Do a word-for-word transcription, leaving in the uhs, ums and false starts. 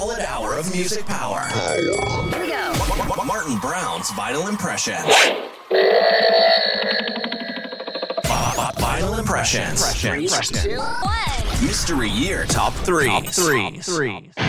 Solid hour of music power. Here we go. Martin Brown's Vinyl Impressions. Vinyl Impressions. Three, two, one. Mystery Year Top three. Top three. Three.